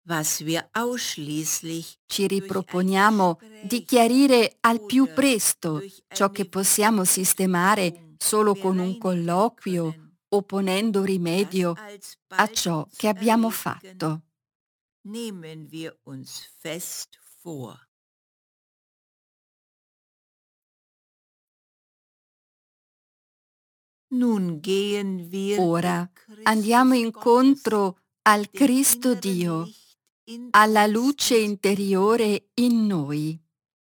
was wir ausschließlich Ci durch ein riproponiamo di Gespräch chiarire al più oder presto durch ciò che eine possiamo sistemare Wiedergutmachung solo con un bereinigen colloquio können. o ponendo Das rimedio a alsbald ciò che zu abbiamo erledigen, fatto. nehmen wir uns fest vor. Nun gehen wir Ora dem andiamo Christus Gottes, incontro al dem Cristo inneren Dio, Licht in alla uns luce entgegen. interiore in noi.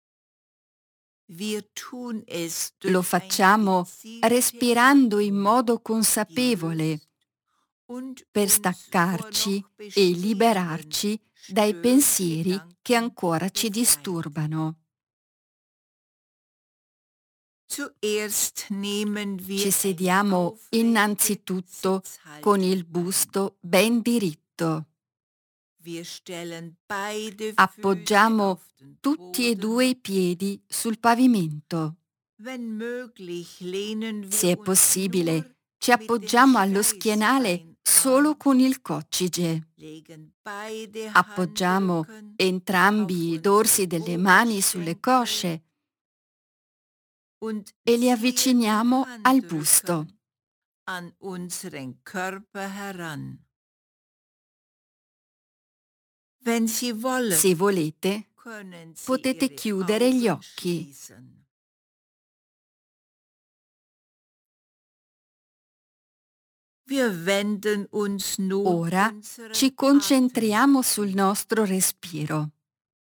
Wir tun es Lo durch eine facciamo gezielte respirando in Haltung, modo die consapevole löst und per uns vor staccarci noch e bestehenden, liberarci dai störenden pensieri che Gedanken ancora ci befreit. disturbano. Zuerst nehmen Ci wir eine sediamo aufrechte innanzitutto con il Sitzhaltung ein. busto ben diritto. Wir stellen beide Füße Appoggiamo auf den tutti e due Boden. i piedi sul pavimento. Wenn möglich, lehnen Se wir è uns nur possibile, ci mit dem appoggiamo allo schienale Steißbein solo an, con il coccige. legen beide Appoggiamo Handrücken auf entrambi i unsere dorsi delle mani sulle Oberschenkel cosce und e li ziehen die avviciniamo al busto. Handrücken an unseren Körper heran. Wenn Sie Se wollen, volete, können Sie potete Ihre chiudere gli Augen occhi. schließen. Wir wenden uns nun Ora unserem ci Atem concentriamo sul zu. nostro respiro.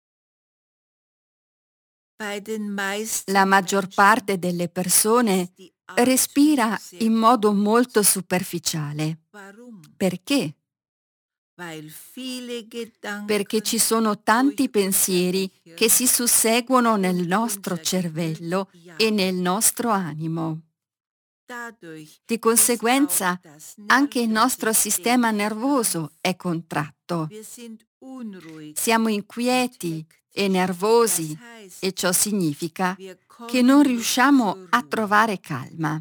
Bei den La meisten maggior Menschen parte delle persone ist die Atmung respira sehr in modo molto kurz. superficiale. Warum? Perché? Weil viele Perché ci Gedanken sono durch tanti unser pensieri che Gehirn si susseguono nel und nostro unser Gemüt cervello e nel jagen. nostro animo. Dadurch Di ist auch conseguenza, das anche il nostro Nervensystem sistema nervoso verkrampft. è contratto. Wir sind unruhig, Siamo inquieti e hektisch. Das nervosi e heißt, ciò significa wir che non kommen nicht riusciamo zur a Ruhe. trovare calma.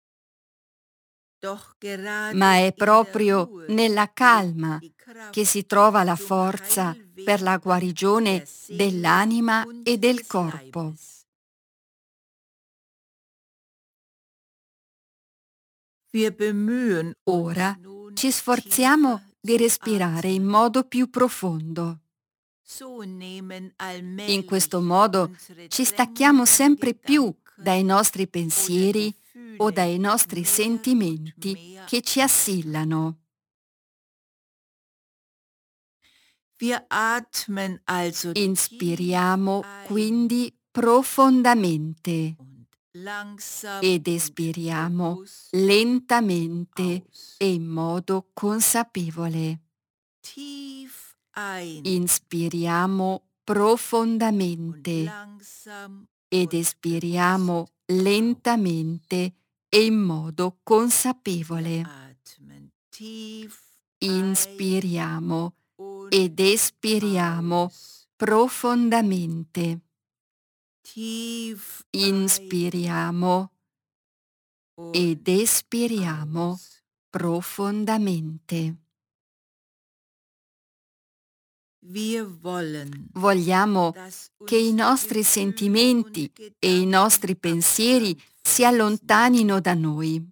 Doch Ma gerade è in der proprio Ruhe nella liegt calma die che si Kraft trova la zum forza per la Heilwirken guarigione der Seele dell'anima e und del des corpo. Leibes. Wir bemühen uns Ora nun ci sforziamo tiefer di zu respirare in atmen. modo più profondo. So nehmen In questo allmählich modo unsere ci stacchiamo drängenden sempre più dai Gedanken nostri oder pensieri o Gefühle dai nostri mehr und sentimenti mehr che ci ab. assillano. Wir atmen also tief Inspiriamo ein quindi profondamente und langsam ed und espiriamo bewusst lentamente aus. e in modo consapevole. Tief ein Inspiriamo und profondamente langsam ed und bewusst espiriamo aus. lentamente e in modo Wir consapevole. atmen tief ein Inspiriamo und ed espiriamo aus. profondamente. Tief ein Inspiriamo ed und espiriamo aus. profondamente. Wir wollen, Vogliamo dass che i unsere nostri Gefühle sentimenti und e i Gedanken nostri pensieri Abstand si von uns nehmen. allontanino da noi.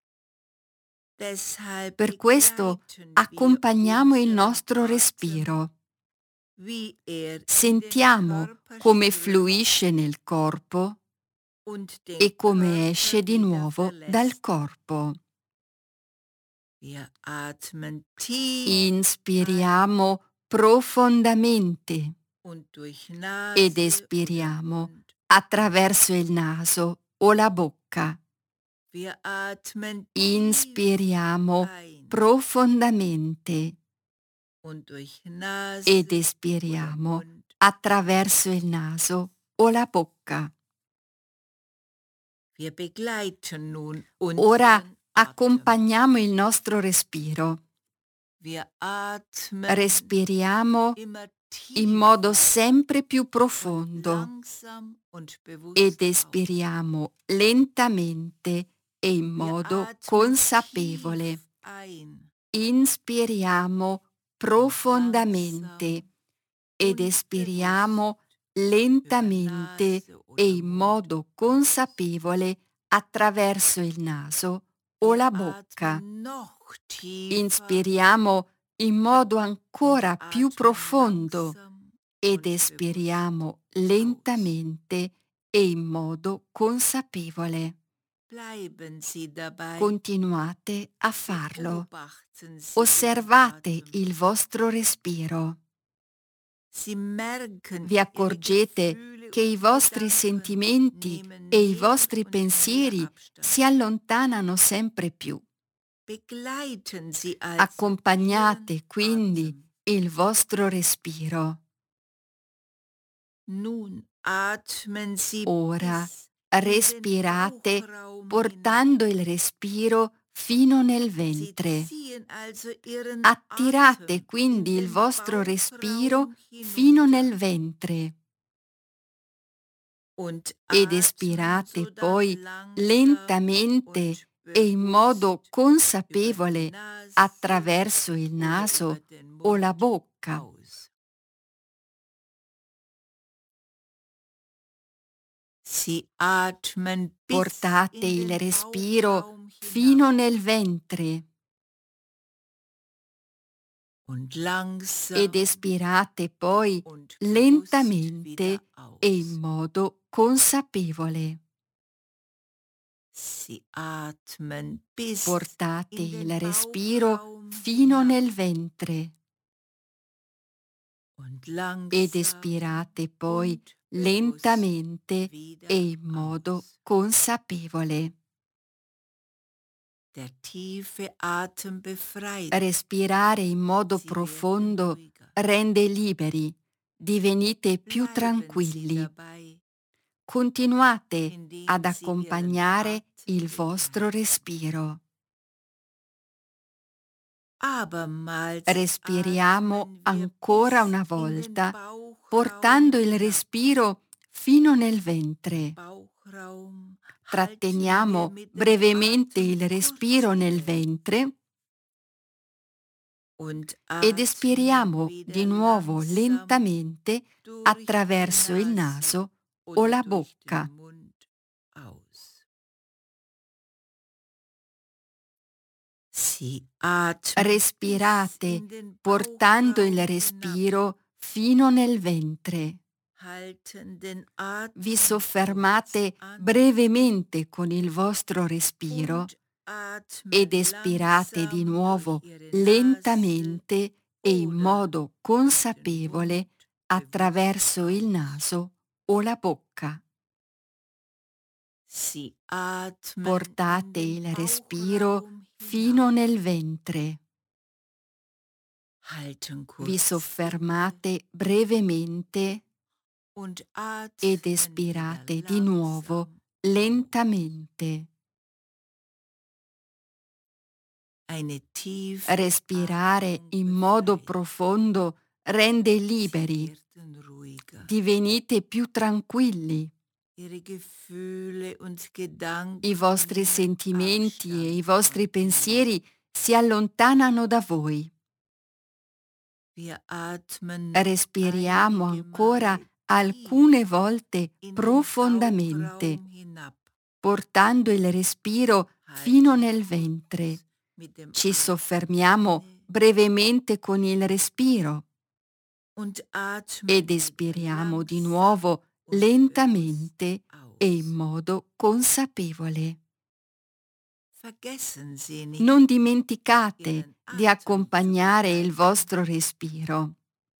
Deshalb Per questo begleiten wir accompagniamo il unseren nostro Atem, respiro. wie in den Sentiamo Körper come strömt fluisce nel corpo und den e come esce Körper di wieder nuovo dal verlässt. corpo. Wir atmen tief ein Inspiriamo profondamente und durch ed Nase oder espiriamo Mund attraverso aus. il naso o la bocca. Wir atmen tief Inspiriamo ein profondamente und durch ed Nase oder espiriamo Mund attraverso il aus. naso o la bocca. Wir begleiten nun Ora unseren Atem. accompagniamo il nostro respiro. Wir atmen Respiriamo immer in modo tiefer sempre più und profondo langsam und ed bewusst aus. espiriamo lentamente e in Wir modo atmen consapevole. tief ein Inspiriamo profondamente ed espiriamo lentamente e in modo consapevole attraverso il naso o la bocca. Inspiriamo in modo ancora più profondo ed espiriamo lentamente e in modo consapevole. Continuate a farlo. Osservate il vostro respiro. Vi accorgete che i vostri sentimenti e i vostri pensieri si allontanano sempre più. Accompagnate quindi il vostro respiro. Ora respirate portando il respiro fino nel ventre. Attirate quindi il vostro respiro fino nel ventre ed espirate poi lentamente e in modo consapevole attraverso il naso o la bocca. Portate il respiro fino nel ventre ed espirate poi lentamente e in modo consapevole. Portate il respiro fino nel ventre ed espirate poi lentamente e in modo consapevole. Respirare in modo profondo rende liberi, divenite più tranquilli. Continuate ad accompagnare il vostro respiro. Respiriamo ancora una volta, portando il respiro fino nel ventre. Tratteniamo brevemente il respiro nel ventre ed espiriamo di nuovo lentamente attraverso il naso o la bocca. Respirate portando il respiro fino nel ventre. Vi soffermate brevemente con il vostro respiro ed espirate di nuovo lentamente e in modo consapevole attraverso il naso o la bocca. Portate il respiro fino nel ventre. Vi soffermate brevemente ed espirate di nuovo lentamente. Respirare in modo profondo rende liberi. Divenite più tranquilli. I vostri sentimenti e i vostri pensieri si allontanano da voi. Respiriamo ancora alcune volte profondamente, portando il respiro fino nel ventre. Ci soffermiamo brevemente con il respiro ed espiriamo di nuovo lentamente e in modo consapevole. Non dimenticate di accompagnare il vostro respiro.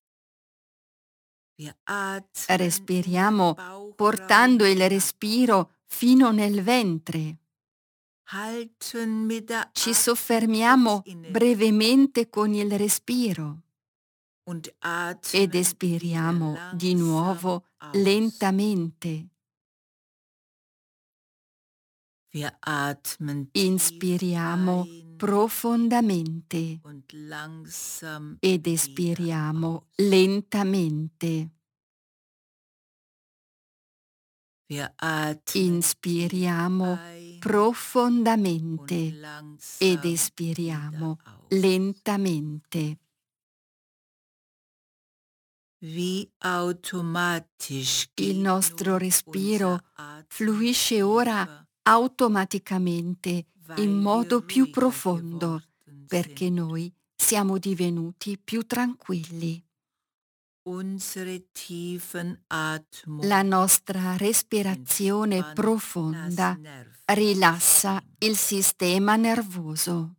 Respiriamo portando il respiro fino nel ventre. Ci soffermiamo brevemente con il respiro ed espiriamo di nuovo lentamente. Inspiriamo profondamente ed espiriamo lentamente. Inspiriamo profondamente ed espiriamo lentamente. wie automatisch Il geht nostro nun respiro unser Atem fluisce ora tiefer, automaticamente in weil wir modo più ruhiger profondo, geworden perché sind. noi siamo divenuti più tranquilli. Unsere tiefen La Atmung nostra respirazione entspannt das profonda rilassa Nervensystem. il sistema nervoso.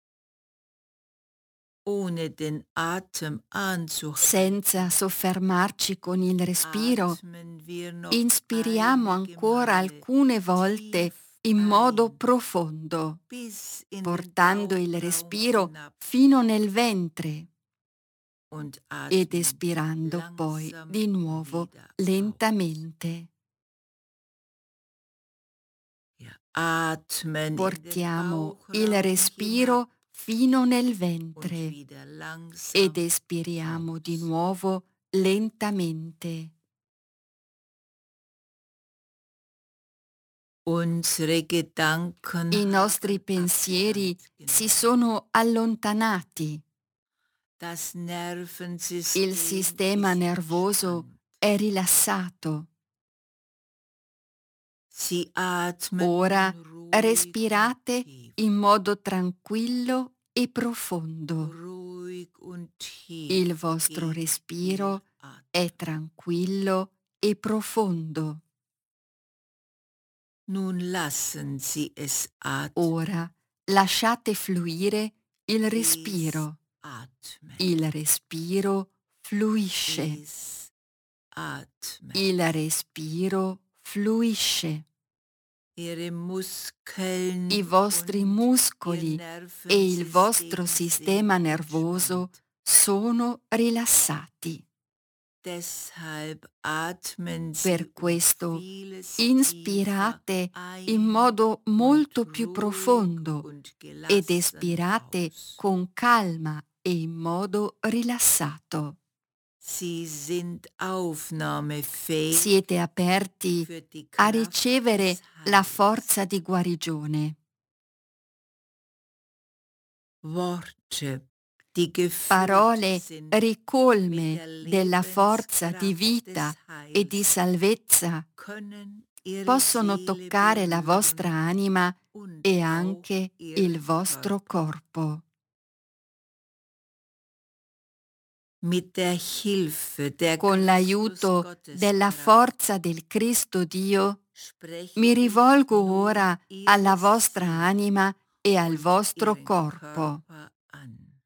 Ohne den Atem Senza anzuhalten, soffermarci con il respiro, atmen wir noch inspiriamo einige ancora Male alcune volte tief in modo ein, profondo, bis in den portando il Bauchraum respiro hinab fino nel ventre und ed atmen espirando poi langsam di nuovo wieder aus. lentamente. Wir atmen in den Portiamo il Bauchraum hinab respiro fino nel und ventre wieder ed langsam espiriamo di aus. nuovo lentamente. Unsere Gedanken I nostri haben pensieri Abstand si genommen. sono allontanati. Das Il Nervensystem sistema ist nervoso entspannt. è rilassato. Sie atmen Ora nun ruhig und respirate tief. in modo tranquillo e profondo. Ruhig und Il tief vostro geht Ihr respiro è Atem. tranquillo e profondo. Nun lassen Sie es atmen. Ora lasciate fluire il Es respiro. atmen. Il respiro fluisce. Es atmen. Il respiro fluisce. Ihre Muskeln I vostri und Ihr muscoli e il vostro Nervensystem sistema sind nervoso entspannt. sono rilassati. Deshalb atmen Sie Per questo vieles tiefer inspirate in ein modo und molto più ruhig profondo und ed gelassen espirate aus. con calma e in modo rilassato. Sie sind aufnahmefähig Siete aperti für die a Kraft ricevere des la Heils. forza di guarigione. Worte, die gefüllt Parole sind mit ricolme der della forza di Lebenskraft vita des e di Heils, salvezza können Ihre possono Seele toccare la vostra berühren anima und e auch anche il Ihren vostro Körper. corpo. Mit der Hilfe der Con l'aiuto della Christusgotteskraft forza del Cristo Dio, spreche mi ich rivolgo nun ora alla Ihre vostra Seele anima e al und vostro Ihren corpo. Körper an.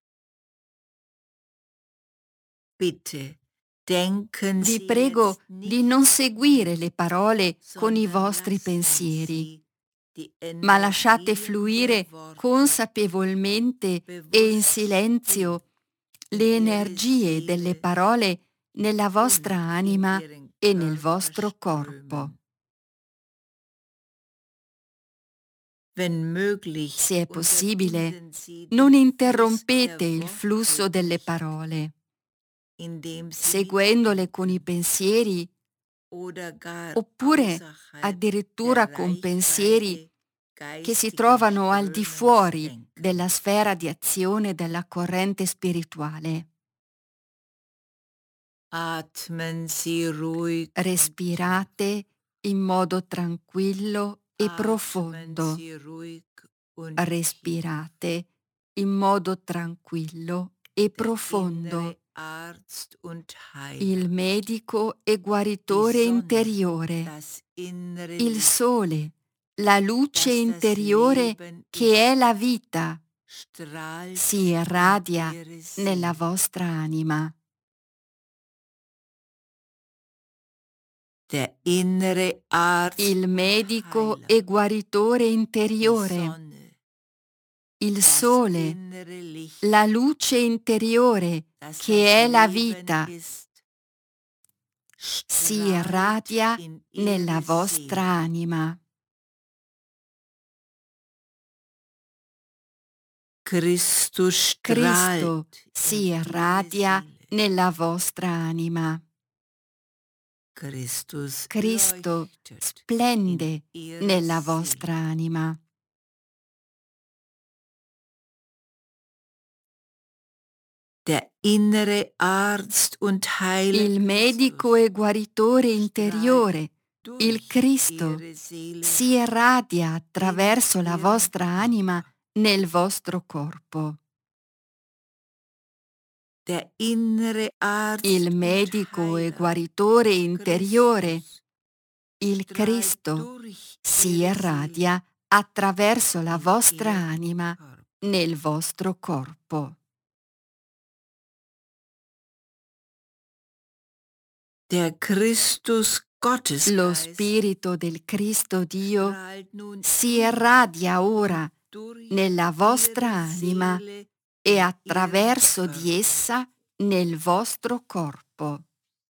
Bitte denken Vi Sie prego jetzt di non nicht seguire le mit, parole con i sondern vostri lassen pensieri, Sie die ma lasciate Energien fluire der Worte consapevolmente e in bewusst still silenzio in le Ihre energie delle Seele parole nella vostra und in anima Ihren e nel Körper vostro corpo. strömen. Wenn möglich, Se è possibile, unterbinden Sie non den Fluss interrompete der il Worte flusso delle nicht, parole, indem Sie seguendole con i mitdenken pensieri oder gar oppure außerhalb addirittura der con pensieri Reichweite che si geistigen trovano al di Strömens fuori della denken. sfera di azione della corrente spirituale. Atmen Sie ruhig und tief. Respirate in modo tranquillo e Atmen profondo. Sie ruhig und tief. Respirate in modo tranquillo e Der profondo. innere Arzt und Il Heiler, medico e die guaritore Sonne, interiore, das innere il Licht, sole, la luce das das interiore Leben che è ist, la vita, si strahlt in irradia Ihre nella Seele. vostra anima. Der innere Arzt Il und medico Heiler, e guaritore die interiore, Sonne, il das sole, innere Licht, la luce interiore das das che è la Leben vita, ist, si strahlt irradia in nella Ihre vostra Seele. anima. Christus Cristo strahlt si in Ihre irradia Seele. nella vostra anima. Christus Cristo leuchtet in splende Ihre nella Seele. vostra anima. Der innere Arzt und Heiler il medico e guaritore interiore, il Cristo, si irradia attraverso la vostra anima nel vostro corpo. Der innere Arzt Il medico e guaritore interiore, il Cristo, si irradia attraverso la vostra anima nel vostro corpo. Der Christus Gottesgeist Lo Spirito del Cristo Dio strahlt nun si irradia ora nella vostra anima e attraverso di essa nel vostro corpo.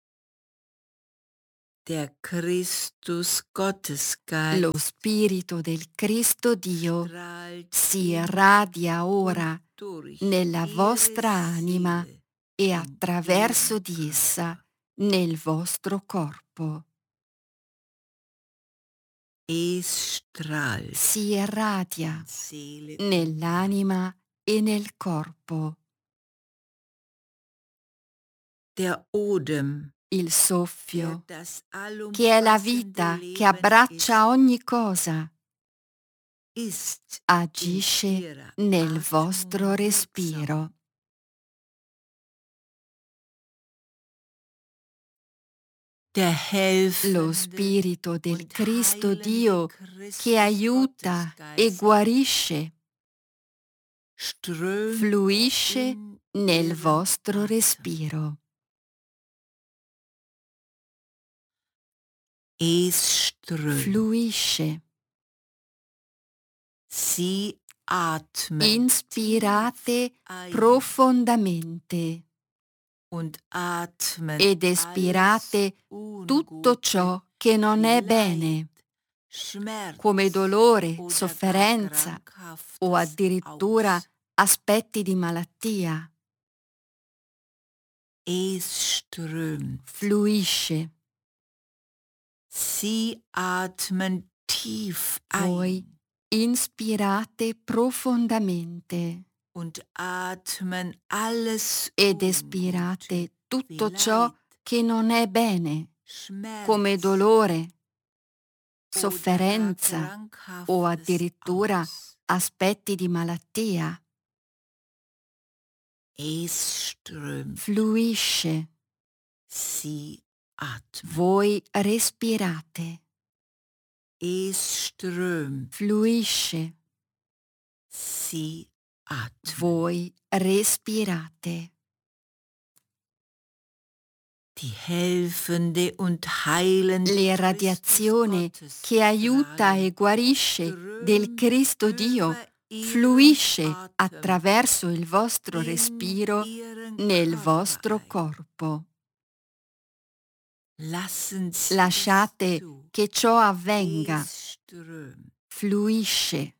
Der Christus Gottesgeist Lo Spirito del Cristo Dio strahlt si irradia ora durch nella ihre vostra anima Seele e in attraverso ihrem di essa Körper. nel vostro corpo. Es strahlt Si irradia Seele nell'anima e nel corpo. der Odem, Il der soffio, das che è la allumfassende vita che Leben abbraccia ogni cosa, ist in agisce ihrer nel Atmung vostro wirksam. respiro. Der helfende Lo Spirito del und Cristo heilende Dio Christus che aiuta e Gottesgeist guarisce, strömt fluisce in nel ihren vostro Atem. respiro. Es strömt. Fluisce. Sie atmen Inspirate tief ein profondamente und atmen ed espirate tutto ciò che non è bene, Schmerz come dolore, oder sofferenza gar Krankhaftes o addirittura aus. aspetti di malattia. Es strömt. Fluisce. Sie atmen tief Voi ein inspirate profondamente und atmen alles ed Ungute, espirate tutto wie ciò Leid, che non è bene, Schmerz come dolore, oder gar sofferenza o Krankhaftes addirittura aus. aspetti di malattia. Es strömt. Fluisce. Sie atmen. Voi respirate. Es strömt. Fluisce. Sie atmen. Voi respirate. Die helfende und heilende L'irradiazione Christus che aiuta e Gottesstrahlung guarisce del strömt Cristo Dio über ihren fluisce Atem attraverso il vostro in respiro ihren nel Körper vostro ein. corpo. Lassen Sie Lasciate es zu. che ciò avvenga. Es strömt. Fluisce.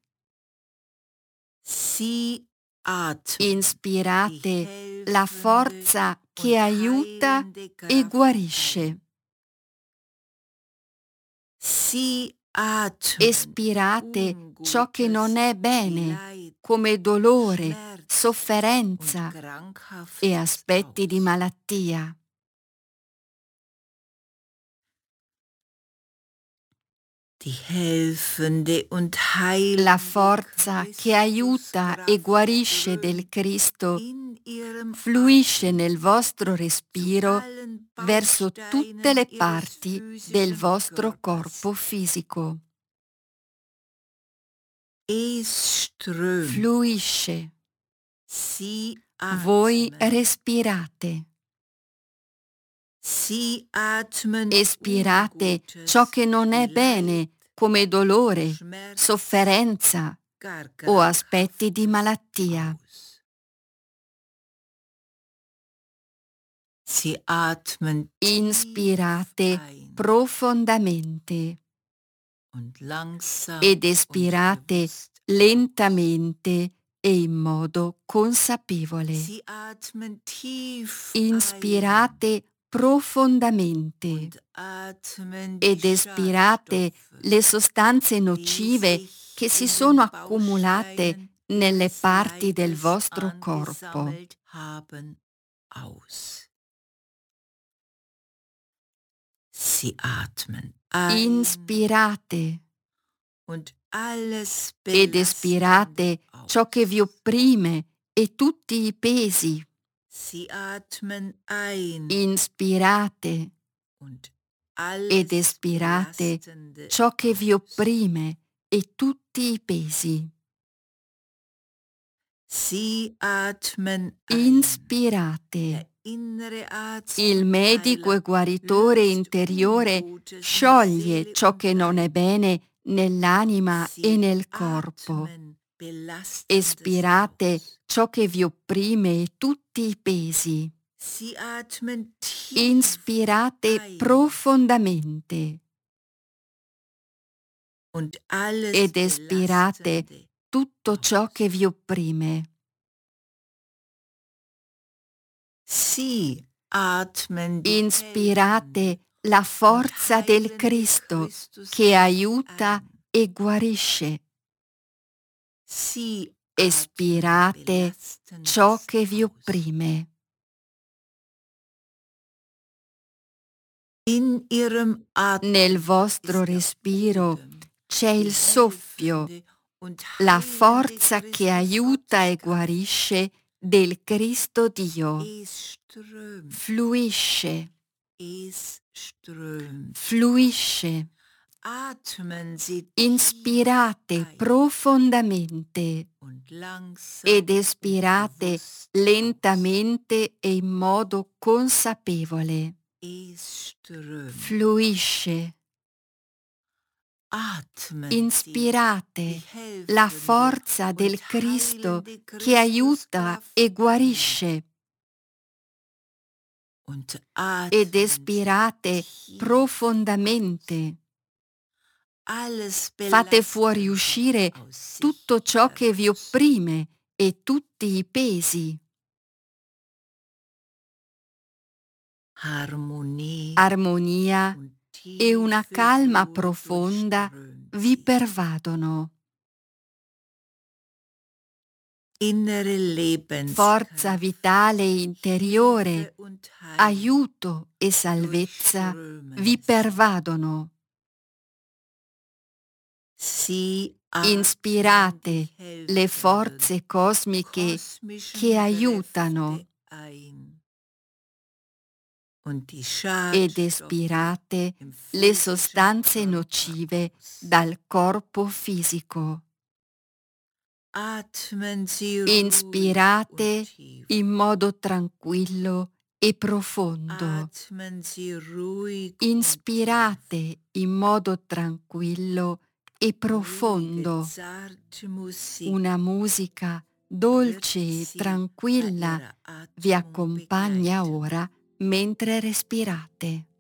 Sie atmen. Inspirate Die la helfende forza che und aiuta heilende e Kraft guarisce. ein. Sie atmen Espirate ciò che non è Ungutes wie bene, Leid, come dolore, Schmerz und sofferenza e Krankhaftes aspetti di aus. malattia. Die helfende und heilende La forza che aiuta e Christuskraft guarisce del strömt Cristo in ihrem fluisce Atem nel vostro zu respiro allen verso tutte le Bausteinen ihres parti del physischen vostro Körpers. corpo fisico. Es strömt. Fluisce. Sie Voi atmen. respirate. Sie atmen Espirate Ungutes ciò che non è wie bene, Leid, come dolore, Schmerz, sofferenza gar o aspetti di Krankhaftes malattia. aus. Sie atmen Inspirate tief ein profondamente und langsam ed und espirate bewusst lentamente e in modo consapevole. Sie atmen tief Inspirate profondamente und atmen die ed espirate Schadstoffe, le sostanze die nocive sich che si in sono den accumulate Bausteinen nelle ihres parti del Leibes vostro corpo. angesammelt haben. aus. Sie atmen ein Inspirate und alles ed espirate ciò che vi opprime e tutti i pesi. Sie atmen ein Inspirate und ed alles espirate Belastende ciò che vi aus. opprime e tutti i pesi. Sie atmen ein. Inspirate. Der innere Arzt Il und medico e Heiler guaritore löst interiore Ungutes in scioglie Seele ciò und che non è Leib. bene nell'anima e Sie nel corpo. atmen Belastendes Espirate aus. ciò che vi opprime e tutti i pesi. Sie atmen tief Inspirate ein profondamente und alles ed espirate Belastende tutto ciò che aus. vi opprime. Sie atmen die helfende Inspirate la und forza del heilende Cristo che Christuskraft aiuta ein. e guarisce. Sie atmen Espirate ciò Belastendes che vi aus. opprime. In ihrem Nel Atem vostro ist der respiro Odem, c'è die il soffio, helfende und la heilende forza che aiuta e Christus-Gotteskraft. guarisce del Cristo Dio. Es strömt, Fluisce, es strömt. fluisce. Atmen Sie tief Inspirate ein profondamente und langsam ed und espirate bewusst aus. lentamente e in modo consapevole. Es strömt. Fluisce. Atmen Sie die Inspirate la helfende forza und del Cristo heilende che aiuta Christuskraft e ein guarisce und ed atmen Sie espirate tief profondamente. alles Fate Belastende fuoriuscire aus tutto sich ciò che vi heraus. opprime e tutti i pesi. Harmonie Armonia und e una tiefe calma Ruhe profonda durchströmt vi sie. pervadono. Innere Forza Lebenskraft, vitale interiore, Hilfe und Heilung aiuto e salvezza vi durchströmen sie. pervadono. Sie atmen die Inspirate le helfenden, forze cosmiche kosmischen che Kräfte aiutano ein und die ed Schadstoffe espirate im le physischen sostanze Körper nocive aus. dal corpo fisico. Atmen Sie ruhig und Inspirate tief. in modo tranquillo e profondo. Atmen Sie ruhig und tief. Inspirate in modo tranquillo e Ruhige, profondo. zarte Musik Una musica wird dolce e Sie bei tranquilla Ihrer vi Atmung accompagna begleiten. ora mentre respirate.